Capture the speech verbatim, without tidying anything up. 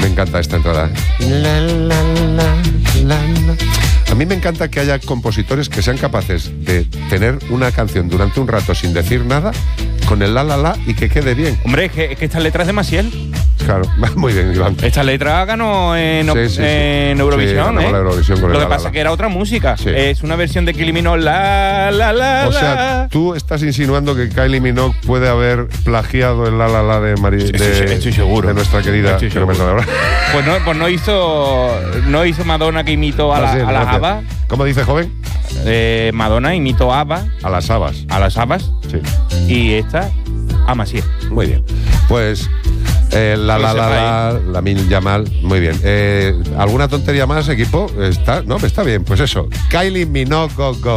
Me encanta esta entrada. La, la, la, la, la. A mí me encanta que haya compositores que sean capaces de tener una canción durante un rato sin decir nada, con el la la la y que quede bien. Hombre, es que, es que esta letra es de Maciel. Claro, muy bien, Iván. Esta letra ganó en, Sí, sí, sí. en Eurovisión, Sí, ganó ¿eh? la Eurovisión con el Lo que la, la, pasa la. es que era otra música. Sí. Es una versión de que eliminó la la la. O sea, la. tú estás insinuando que Kylie Minogue puede haber plagiado el la la la de Mari, Estoy- de, estoy seguro. de nuestra querida. Estoy que no me seguro. sale ahora. Pues no, pues no hizo no hizo Madonna que imitó a, la, Gracias, a las gracias. habas. ¿Cómo dice, joven? Eh, Madonna imitó a ABBA, A las habas. a las habas, Sí. y esta a Maciel. Muy bien. Pues eh, la la Pues la sepa la, la Mil Yamal, muy bien. Eh, ¿Alguna tontería más, equipo? Está, no, está bien. Pues eso. Kylie Minogue, go, go.